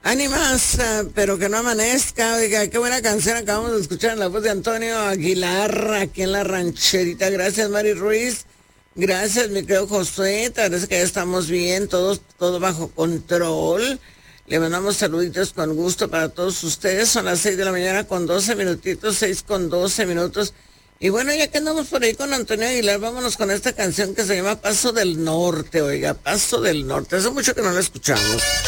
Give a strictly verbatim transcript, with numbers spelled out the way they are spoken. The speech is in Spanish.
Ánimas, ah, pero que no amanezca. Oiga, qué buena canción acabamos de escuchar en la voz de Antonio Aguilar, aquí en la rancherita. Gracias, Mari Ruiz. Gracias, mi querido Josué. Te parece que ya estamos bien, todos, todo bajo control. Le mandamos saluditos con gusto para todos ustedes. Son las seis de la mañana con doce minutitos, seis con doce minutos. Y bueno, ya que andamos por ahí con Antonio Aguilar, vámonos con esta canción que se llama Paso del Norte, oiga, Paso del Norte. Hace mucho que no la escuchamos.